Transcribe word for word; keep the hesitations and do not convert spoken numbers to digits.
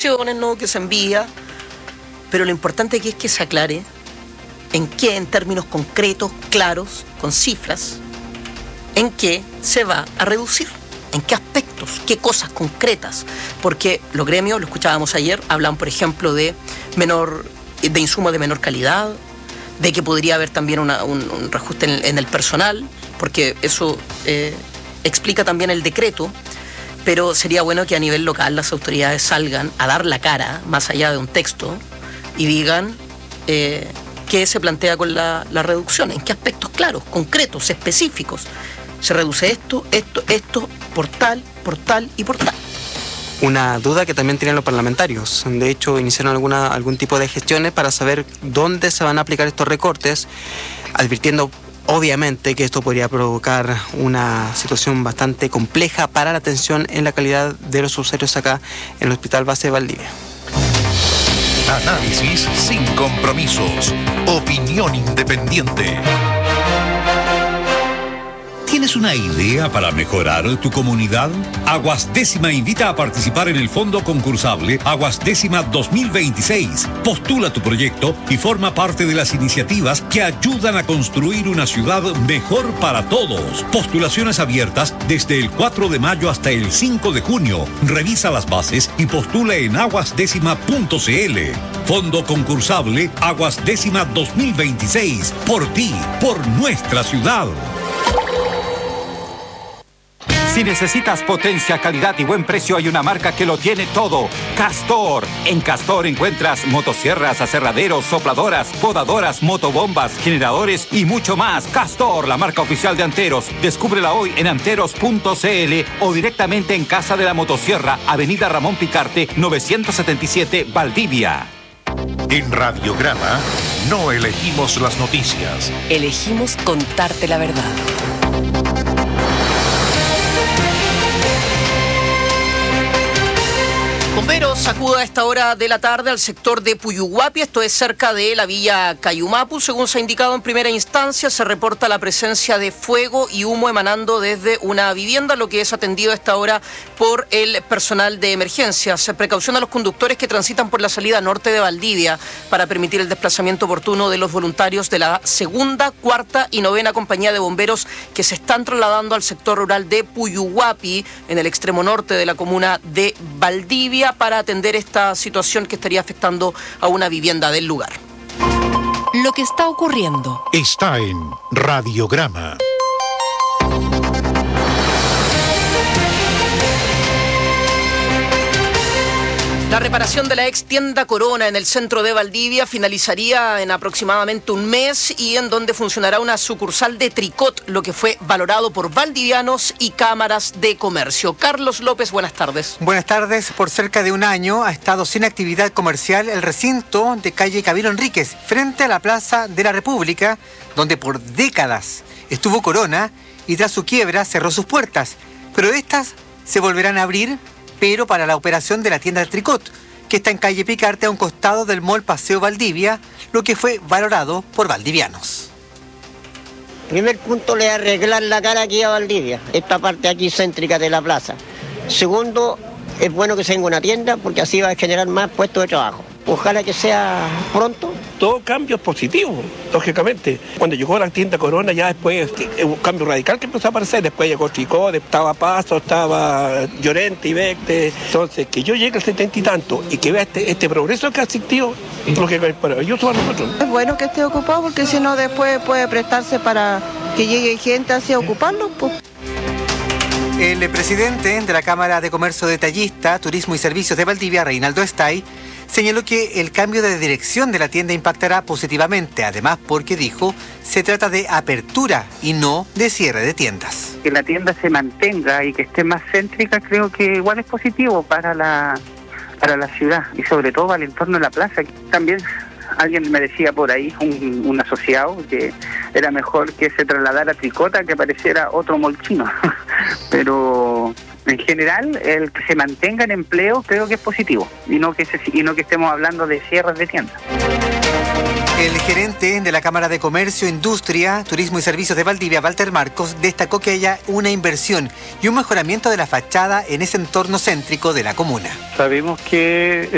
recomendaciones, ¿no?, que se envía, pero lo importante aquí es que se aclare en qué, en términos concretos, claros, con cifras, en qué se va a reducir, en qué aspectos, qué cosas concretas, porque los gremios, lo escuchábamos ayer, hablan, por ejemplo, de menor, de insumos de menor calidad, de que podría haber también una, un, un reajuste en, en el personal, porque eso eh, explica también el decreto, pero sería bueno que a nivel local las autoridades salgan a dar la cara, más allá de un texto, y digan eh, qué se plantea con la, la reducción, en qué aspectos claros, concretos, específicos. Se reduce esto, esto, esto, por tal, por tal y por tal. Una duda que también tienen los parlamentarios. De hecho, iniciaron alguna, algún tipo de gestiones para saber dónde se van a aplicar estos recortes, advirtiendo obviamente que esto podría provocar una situación bastante compleja para la atención en la calidad de los usuarios acá en el Hospital Base de Valdivia. Análisis sin compromisos. Opinión independiente. ¿Tienes una idea para mejorar tu comunidad? Aguas Décima invita a participar en el fondo concursable Aguas Décima dos mil veintiséis. Postula tu proyecto y forma parte de las iniciativas que ayudan a construir una ciudad mejor para todos. Postulaciones abiertas desde el cuatro de mayo hasta el cinco de junio. Revisa las bases y postula en aguas décima punto c l. Fondo concursable Aguas Décima dos mil veintiséis. Por ti, por nuestra ciudad. Si necesitas potencia, calidad y buen precio, hay una marca que lo tiene todo. Castor. En Castor encuentras motosierras, aserraderos, sopladoras, podadoras, motobombas, generadores y mucho más. Castor, la marca oficial de Anteros. Descúbrela hoy en anteros punto c l o directamente en Casa de la Motosierra, Avenida Ramón Picarte, novecientos setenta y siete, Valdivia. En Radiograma no elegimos las noticias. Elegimos contarte la verdad. Bomberos acude a esta hora de la tarde al sector de Puyuhuapi, esto es cerca de la villa Cayumapu. Según se ha indicado en primera instancia, se reporta la presencia de fuego y humo emanando desde una vivienda, lo que es atendido a esta hora por el personal de emergencias. Precaución a los conductores que transitan por la salida norte de Valdivia para permitir el desplazamiento oportuno de los voluntarios de la segunda, cuarta y novena compañía de bomberos que se están trasladando al sector rural de Puyuhuapi, en el extremo norte de la comuna de Valdivia, para atender esta situación que estaría afectando a una vivienda del lugar. Lo que está ocurriendo Está en Radiograma. La reparación de la ex tienda Corona en el centro de Valdivia finalizaría en aproximadamente un mes, y en donde funcionará una sucursal de Tricot, lo que fue valorado por valdivianos y cámaras de comercio. Carlos López, buenas tardes. Buenas tardes. Por cerca de un año ha estado sin actividad comercial el recinto de calle Camilo Enríquez, frente a la Plaza de la República, donde por décadas estuvo Corona y tras su quiebra cerró sus puertas. Pero estas se volverán a abrir, pero para la operación de la tienda de Tricot, que está en calle Picarte, a un costado del Mall Paseo Valdivia, lo que fue valorado por valdivianos. Primer punto, le arreglar la cara aquí a Valdivia, esta parte aquí céntrica de la plaza. Segundo, es bueno que se tenga una tienda porque así va a generar más puestos de trabajo. Ojalá que sea pronto. Todo cambio es positivo, lógicamente. Cuando llegó la tienda Corona, ya después un cambio radical que empezó a aparecer. Después llegó Tricot, estaba Paso, estaba Llorente y Vecte. Entonces, que yo llegue al setenta y tanto y que vea este, este progreso que ha existido, lo que es maravilloso para nosotros. Es bueno que esté ocupado porque si no después puede prestarse para que llegue gente así a ocuparlo, pues. El presidente de la Cámara de Comercio Detallista, Turismo y Servicios de Valdivia, Reinaldo Estay, señaló que el cambio de dirección de la tienda impactará positivamente, además porque, dijo, se trata de apertura y no de cierre de tiendas. Que la tienda se mantenga y que esté más céntrica, creo que igual es positivo para la, para la ciudad y sobre todo para el entorno de la plaza. También alguien me decía por ahí, un, un asociado, que era mejor que se trasladara a Tricota que apareciera otro molchino. Pero en general, el que se mantenga en empleo creo que es positivo y no que, se, y no que estemos hablando de cierres de tiendas. El gerente de la Cámara de Comercio, Industria, Turismo y Servicios de Valdivia, Walter Marcos, destacó que haya una inversión y un mejoramiento de la fachada en ese entorno céntrico de la comuna. Sabemos que